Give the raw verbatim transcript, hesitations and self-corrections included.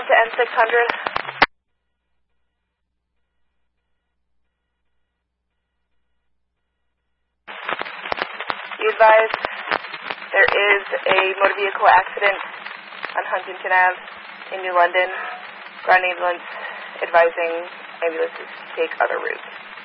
to N six hundred. Be advised, there is a motor vehicle accident on Huntington Avenue in New London. Ground ambulance advising ambulances to take other routes.